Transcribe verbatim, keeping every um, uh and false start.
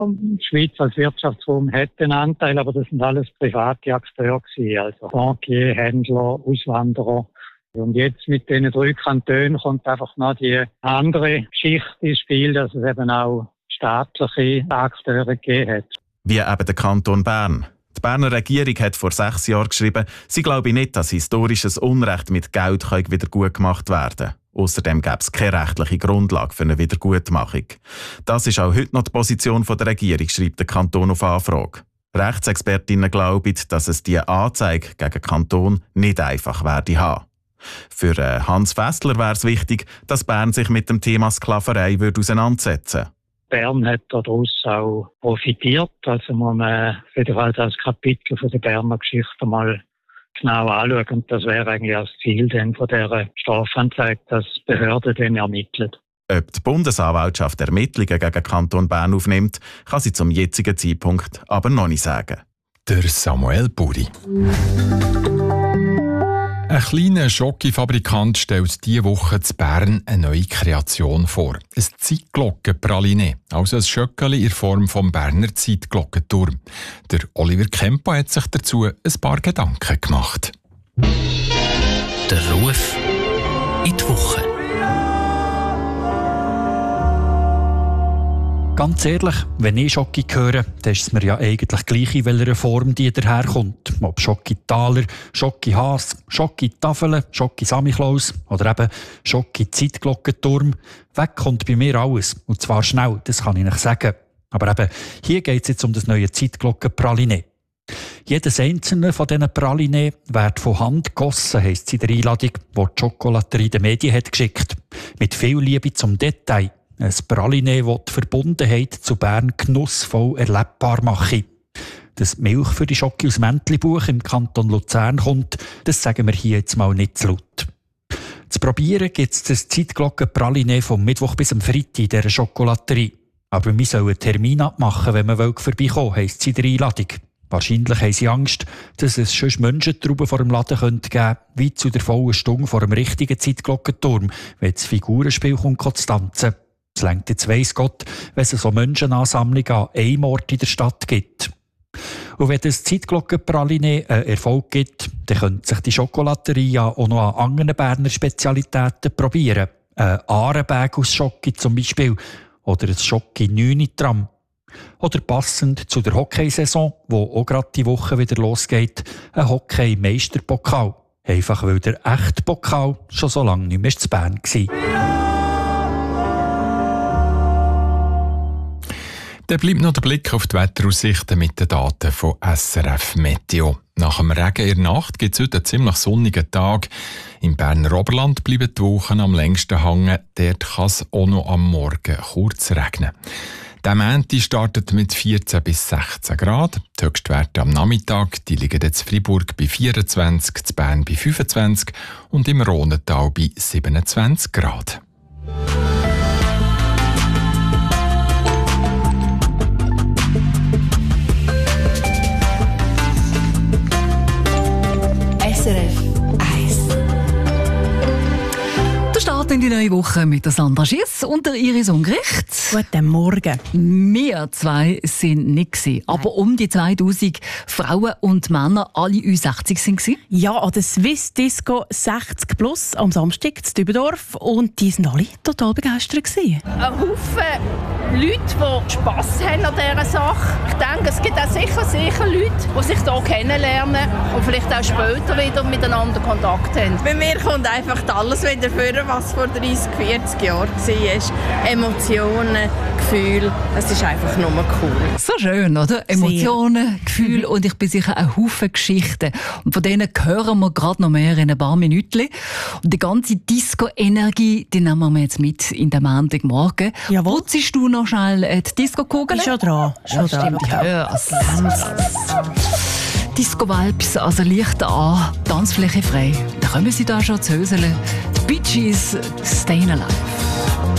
Die Schweiz als Wirtschaftsraum hat einen Anteil, aber das sind alles private Akteure gewesen, also Bankier, Händler, Auswanderer. Und jetzt mit diesen drei Kantonen kommt einfach noch die andere Geschichte ins Spiel, dass es eben auch staatliche Akteure gegeben hat. Wie eben der Kanton Bern. Die Berner Regierung hat vor sechs Jahren geschrieben, sie glaube nicht, dass historisches Unrecht mit Geld wieder gut gemacht werden kann. Außerdem gäbe es keine rechtliche Grundlage für eine Wiedergutmachung. Das ist auch heute noch die Position der Regierung, schreibt der Kanton auf Anfrage. Rechtsexpertinnen glauben, dass es diese Anzeige gegen den Kanton nicht einfach werde haben. Für Hans Fessler wäre es wichtig, dass Bern sich mit dem Thema Sklaverei auseinandersetzen würde. Bern hat daraus auch profitiert. Also muss man jedenfalls als Kapitel von der Berner Geschichte mal genau anschauen. Und das wäre eigentlich auch das Ziel dann von dieser Strafanzeige, dass Behörden dann ermitteln. Ob die Bundesanwaltschaft Ermittlungen gegen den Kanton Bern aufnimmt, kann sie zum jetzigen Zeitpunkt aber noch nicht sagen. Der Samuel Buri. Ein kleiner Schokifabrikant stellt diese Woche zu Bern eine neue Kreation vor. Ein Zeitglockenpraliné, also ein Schöckeli in Form des Berner Zeitglockenturm. Der Oliver Kempa hat sich dazu ein paar Gedanken gemacht. Der Ruf in die Woche. Ganz ehrlich, wenn ich Schoki höre, dann ist es mir ja eigentlich gleich, in welcher Form die daherkommt. Ob Schoki-Taler, Schoki-Haas, Schoki-Tafeln, Schoki-Samichlaus oder eben Schoki-Zeitglockenturm. Weg kommt bei mir alles. Und zwar schnell, das kann ich euch sagen. Aber eben, hier geht es jetzt um das neue Zeitglockenpraliné. Jedes einzelne von diesen Praliné wird von Hand gegossen, heisst es in der Einladung, die die Schokolaterie den Medien hat geschickt. Mit viel Liebe zum Detail. Ein Praliné, das die Verbundenheit zu Bern genussvoll erlebbar mache. Dass Milch für die Schoki aus Mäntlibuch im Kanton Luzern kommt, das sagen wir hier jetzt mal nicht zu laut. Zu probieren gibt es das Zeitglockenpraliné vom Mittwoch bis am Freitag in dieser Schokolaterie. Aber wir sollen einen Termin abmachen, wenn man vorbeikommen will, heisst es in der Einladung. Wahrscheinlich haben sie Angst, dass es schon Menschentrauben vor dem Laden geben könnte, wie zu der vollen Stunde vor dem richtigen Zeitglockenturm, wenn das Figurenspiel kommt zu tanzen. Es reicht jetzt weiss Gott, wenn es so Menschenansammlungen an einem Ort in der Stadt gibt. Und wenn das Zeitglockenpraliné einen Erfolg gibt, dann könnte sich die Schokolaterie ja auch noch an anderen Berner Spezialitäten probieren. Ein Ahrenberg aus Schoki zum Beispiel. Oder ein Schoki-Neuni-Tram. Oder passend zu der Hockeysaison, wo auch gerade die Woche wieder losgeht, ein Hockey-Meisterpokal. Einfach weil der echte Pokal schon so lange nicht mehr zu Bern war. Dann bleibt noch der Blick auf die Wetteraussichten mit den Daten von S R F Meteo. Nach dem Regen in der Nacht gibt es heute einen ziemlich sonnigen Tag. Im Berner Oberland bleiben die Wochen am längsten hängen. Dort kann es auch noch am Morgen kurz regnen. Der Montag startet mit vierzehn bis sechzehn Grad. Die Höchstwerte am Nachmittag die liegen jetzt in Freiburg bei vierundzwanzig, in Bern bei fünfundzwanzig und im Rhonental bei siebenundzwanzig Grad. S R F eins. Der Start in die neue Woche mit der Sandra Schiess und der Iris Ungericht. Guten Morgen. Wir zwei sind nicht gewesen, aber um die zweitausend Frauen und Männer, alle Ü sechzig sind gewesen. Ja, an der Swiss Disco sechzig plus am Samstag in Dübendorf und die sind alle total begeistert gewesen. Ein Haufen Leute, die Spass haben an dieser Sache. Ich denke, es gibt auch sicher, sicher Leute, die sich hier kennenlernen und vielleicht auch später wieder miteinander Kontakt haben. Bei mir kommt einfach alles wieder vor, was vor dreissig, vierzig Jahren war. Emotionen, Gefühle, es ist einfach nur cool. So schön, oder? Emotionen, Gefühle und ich bin sicher ein Haufen Geschichten. Und von denen hören wir gerade noch mehr in ein paar Minuten. Und die ganze Disco-Energie, die nehmen wir jetzt mit in den Montagmorgen. Jawohl. Putzest du noch schnell die Disco-Kugel? Schon dran. Schon ja, dran. Stimmt, ich hör's. Disco-Vibes, also Licht an, Tanzfläche frei. Da kommen sie da schon zu höseln. Die Bee Gees, Stayin' Alive.